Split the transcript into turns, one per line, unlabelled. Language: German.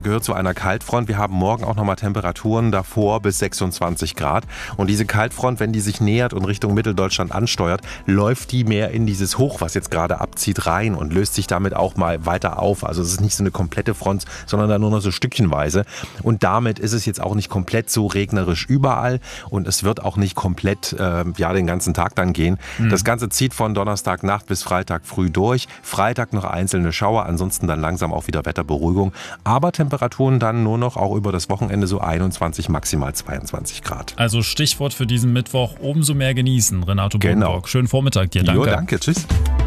Gehört zu einer Kaltfront. Wir haben morgen auch nochmal Temperaturen davor bis 26 Grad. Und diese Kaltfront, wenn die sich nähert und Richtung Mitteldeutschland ansteuert, läuft die mehr in dieses Hoch, was jetzt gerade abzieht, rein und löst sich damit auch mal weiter auf. Also es ist nicht so eine komplette Front, sondern dann nur noch so stückchenweise. Und damit ist es jetzt auch nicht komplett so regnerisch überall und es wird auch nicht komplett den ganzen Tag dann gehen. Das Ganze zieht von Donnerstagnacht bis Freitag früh durch. Freitag noch einzelne Schauer, ansonsten dann langsam auch wieder Wetterberuhigung. Aber Temperaturen dann nur noch auch über das Wochenende so 21, maximal 22 Grad.
Also Stichwort für diesen Mittwoch, umso mehr genießen. Renato Bodenburg.
Genau.
Schönen Vormittag dir, danke.
Jo, danke, tschüss.